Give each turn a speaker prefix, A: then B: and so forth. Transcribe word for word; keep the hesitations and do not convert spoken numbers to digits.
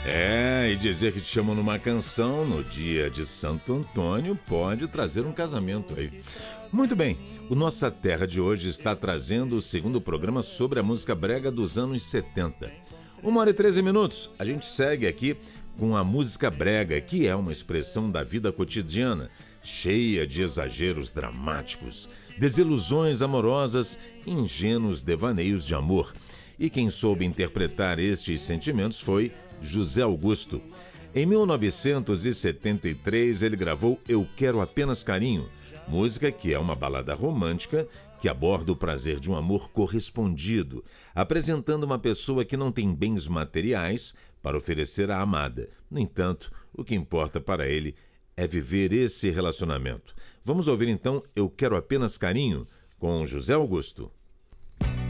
A: É, e dizer que te chamam numa canção no dia de Santo Antônio pode trazer um casamento aí. Muito bem, o Nossa Terra de hoje está trazendo o segundo programa sobre a música brega dos anos setenta. Uma hora e treze minutos, a gente segue aqui com a música brega, que é uma expressão da vida cotidiana, cheia de exageros dramáticos, desilusões amorosas e ingênuos devaneios de amor. E quem soube interpretar estes sentimentos foi José Augusto. Em mil novecentos e setenta e três, ele gravou Eu Quero Apenas Carinho, música que é uma balada romântica que aborda o prazer de um amor correspondido, apresentando uma pessoa que não tem bens materiais para oferecer à amada. No entanto, o que importa para ele é viver esse relacionamento. Vamos ouvir então Eu Quero Apenas Carinho com José Augusto.